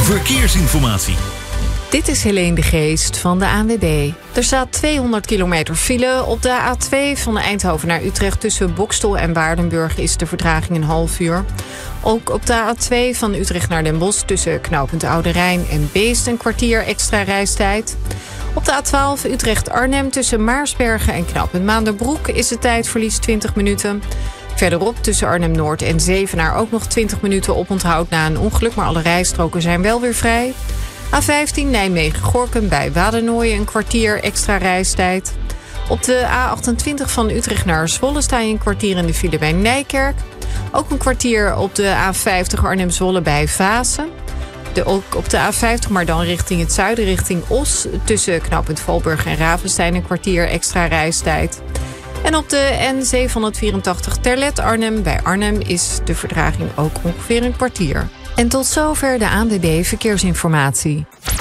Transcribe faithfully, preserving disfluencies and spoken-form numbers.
Verkeersinformatie. Dit is Helene de Geest van de A N W B. Er staat tweehonderd kilometer file. Op de A twee van Eindhoven naar Utrecht tussen Bokstel en Waardenburg is de vertraging een half uur. Ook op de A twee van Utrecht naar Den Bosch tussen knooppunt Oude Rijn en Beest een kwartier extra reistijd. Op de A twaalf Utrecht-Arnhem tussen Maarsbergen en knooppunt Maanderbroek is de tijdverlies twintig minuten. Verderop tussen Arnhem-Noord en Zevenaar ook nog twintig minuten oponthoud na een ongeluk, maar alle rijstroken zijn wel weer vrij. A vijftien Nijmegen-Gorinchem bij Wadenoijen een kwartier extra reistijd. Op de A achtentwintig van Utrecht naar Zwolle sta je een kwartier in de file bij Nijkerk. Ook een kwartier op de A vijftig Arnhem-Zwolle bij Vaassen. De, ook op de A vijftig, maar dan richting het zuiden, richting Os. Tussen knooppunt Valburg en Ravenstein een kwartier extra reistijd. En op de N zevenhonderdvierentachtig Terlet-Arnhem bij Arnhem is de vertraging ook ongeveer een kwartier. En tot zover de A N W B Verkeersinformatie.